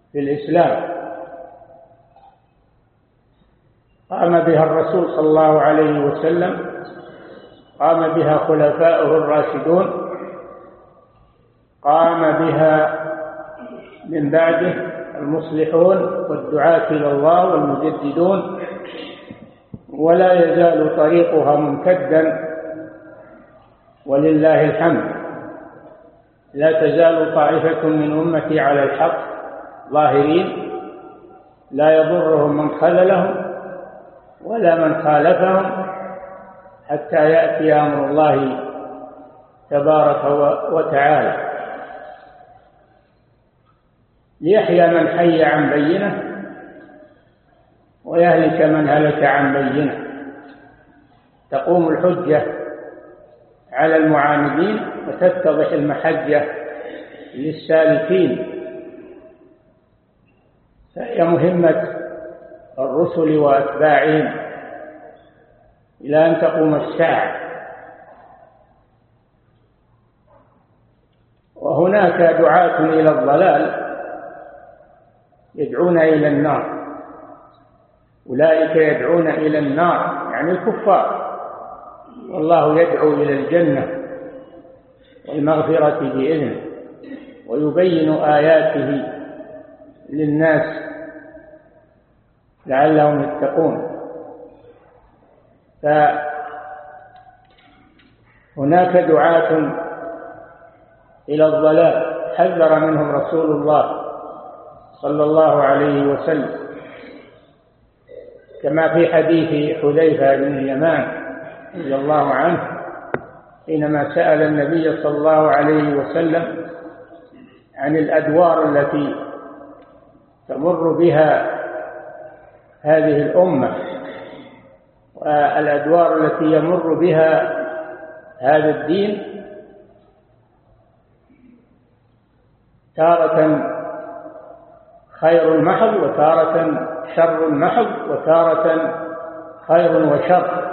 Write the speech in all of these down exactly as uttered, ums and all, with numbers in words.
في الإسلام قام بها الرسول صلى الله عليه وسلم، قام بها خلفاؤه الراشدون، قام بها من بعده المصلحون والدعاة إلى الله والمجددون، ولا يزال طريقها ممتدا ولله الحمد. لا تزال طائفة من أمتي على الحق ظاهرين لا يضرهم من خذلهم ولا من خالفهم حتى يأتي أمر الله تبارك وتعالى، ليحيى من حي عن بينه ويهلك من هلك عن بينه. تقوم الحجة على المعاندين وتتضح المحجة للسالكين. فهي مهمة الرسل وأتباعهم إلى أن تقوم الساعة. وهناك دعاة إلى الضلال يدعون إلى النار، أولئك يدعون إلى النار يعني الكفار، والله يدعو إلى الجنة والمغفرة بإذنه ويبين آياته للناس لعلهم يتقون. فهناك دعاة إلى الضلال حذر منهم رسول الله صلى الله عليه وسلم، كما في حديث حذيفة بن اليمان رضي الله عنه حينما سأل النبي صلى الله عليه وسلم عن الأدوار التي تمر بها هذه الأمة والأدوار التي يمر بها هذا الدين، تارة خير محض وتارة شر محض وتارة خير وشر.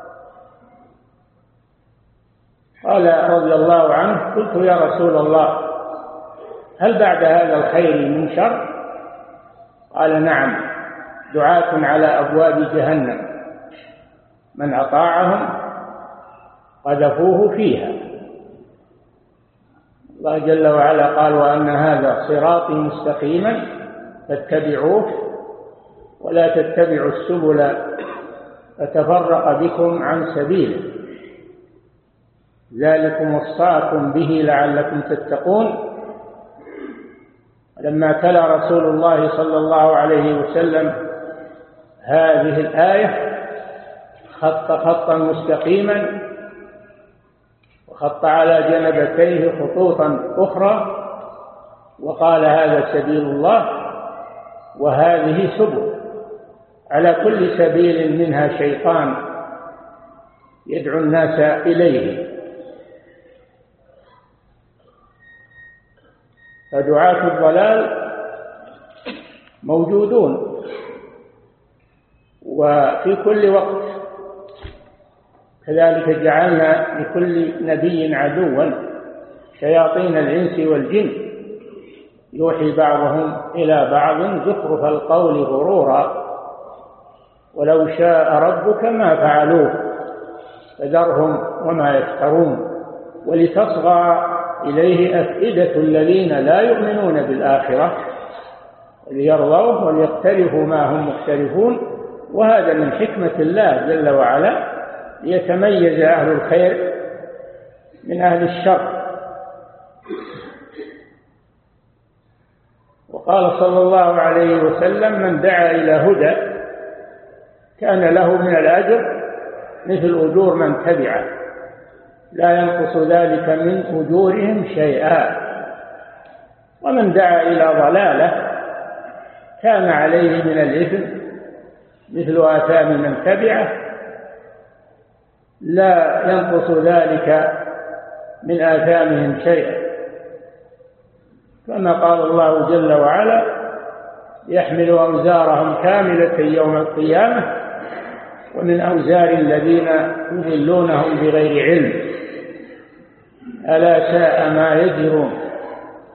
قال رضي الله عنه: قلت يا رسول الله هل بعد هذا الخير من شر؟ قال: نعم، دعاة على أبواب جهنم من أطاعهم قذفوه فيها. الله جل وعلا قال: وأن هذا صراطي مستقيما فاتبعوه ولا تتبعوا السبل فتفرق بكم عن سبيله ذلكم وصاكم به لعلكم تتقون. لما تلا رسول الله صلى الله عليه وسلم هذه الآية خط خطا مستقيما وخط على جنبتيه خطوطا أخرى وقال: هذا سبيل الله وهذه سبل، على كل سبيل منها شيطان يدعو الناس إليه. فدعاة الضلال موجودون وفي كل وقت، كذلك جعلنا لكل نبي عدوا شياطين الإنس والجن يوحي بعضهم إلى بعض زخرف القول غرورا ولو شاء ربك ما فعلوه فذرهم وما يفترون ولتصغى إليه أفئدة الذين لا يؤمنون بالآخرة ليرضوه وليقترفوا ما هم مقترفون. وهذا من حكمة الله جل وعلا ليتميز أهل الخير من أهل الشر. وقال صلى الله عليه وسلم: من دعا إلى هدى كان له من الأجر مثل أجور من تبعه لا ينقص ذلك من أجورهم شيئا، ومن دعا إلى ضلالة كان عليه من الإثم مثل آثام من تبعه لا ينقص ذلك من آثامهم شيئا، كما قال الله جل وعلا: يحمل أوزارهم كاملة يوم القيامة ومن أوزار الذين يضلونهم بغير علم ألا ساء ما يزرون.